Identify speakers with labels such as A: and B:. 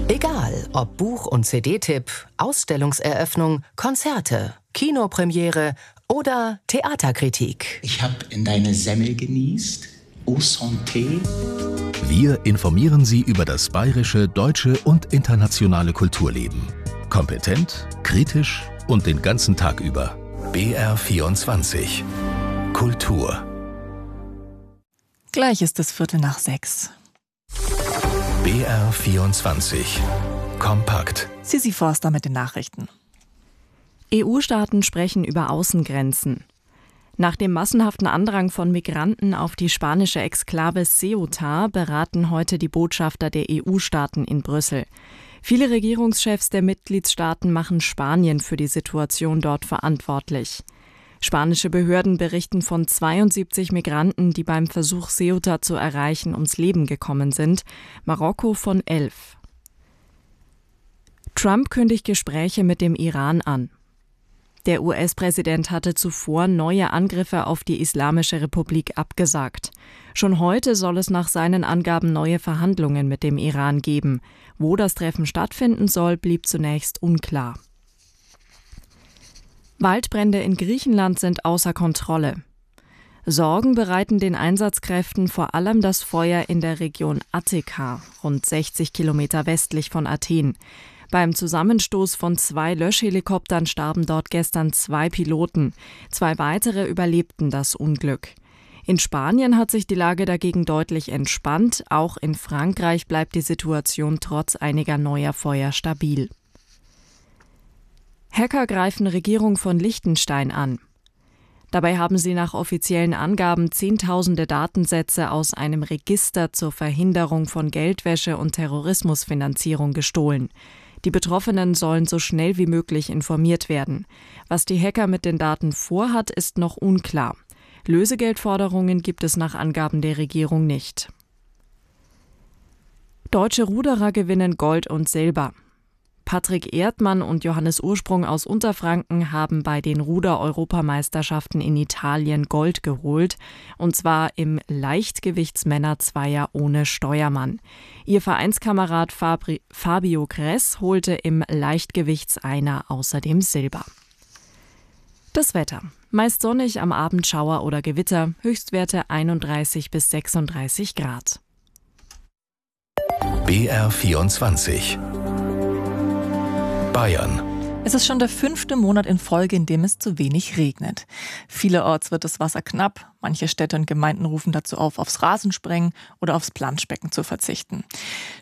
A: Egal, ob Buch- und CD-Tipp, Ausstellungseröffnung, Konzerte, Kinopremiere oder Theaterkritik.
B: Ich habe in deine Semmel genießt. Au santé.
C: Wir informieren Sie über das bayerische, deutsche und internationale Kulturleben. Kompetent, kritisch und den ganzen Tag über. BR24 Kultur.
D: Gleich ist es 5:45.
C: BR24 Kompakt.
D: Sisi Forster mit den Nachrichten.
E: EU-Staaten sprechen über Außengrenzen. Nach dem massenhaften Andrang von Migranten auf die spanische Exklave Ceuta beraten heute die Botschafter der EU-Staaten in Brüssel. Viele Regierungschefs der Mitgliedstaaten machen Spanien für die Situation dort verantwortlich. Spanische Behörden berichten von 72 Migranten, die beim Versuch, Ceuta zu erreichen, ums Leben gekommen sind, Marokko von 11. Trump kündigt Gespräche mit dem Iran an. Der US-Präsident hatte zuvor neue Angriffe auf die Islamische Republik abgesagt. Schon heute soll es nach seinen Angaben neue Verhandlungen mit dem Iran geben. Wo das Treffen stattfinden soll, blieb zunächst unklar. Waldbrände in Griechenland sind außer Kontrolle. Sorgen bereiten den Einsatzkräften vor allem das Feuer in der Region Attika, rund 60 Kilometer westlich von Athen. Beim Zusammenstoß von 2 Löschhelikoptern starben dort gestern 2 Piloten. 2 weitere überlebten das Unglück. In Spanien hat sich die Lage dagegen deutlich entspannt. Auch in Frankreich bleibt die Situation trotz einiger neuer Feuer stabil. Hacker greifen Regierung von Liechtenstein an. Dabei haben sie nach offiziellen Angaben Zehntausende Datensätze aus einem Register zur Verhinderung von Geldwäsche und Terrorismusfinanzierung gestohlen. Die Betroffenen sollen so schnell wie möglich informiert werden. Was die Hacker mit den Daten vorhat, ist noch unklar. Lösegeldforderungen gibt es nach Angaben der Regierung nicht. Deutsche Ruderer gewinnen Gold und Silber. Patrick Erdmann und Johannes Ursprung aus Unterfranken haben bei den Ruder-Europameisterschaften in Italien Gold geholt, und zwar im Leichtgewichtsmännerzweier ohne Steuermann. Ihr Vereinskamerad Fabio Gress holte im Leichtgewichtseiner außerdem Silber. Das Wetter. Meist sonnig, am Abend Schauer oder Gewitter, Höchstwerte 31 bis 36 Grad.
C: BR24 Bayern.
D: Es ist schon der 5. Monat in Folge, in dem es zu wenig regnet. Vielerorts wird das Wasser knapp. Manche Städte und Gemeinden rufen dazu auf, aufs Rasensprengen oder aufs Planschbecken zu verzichten.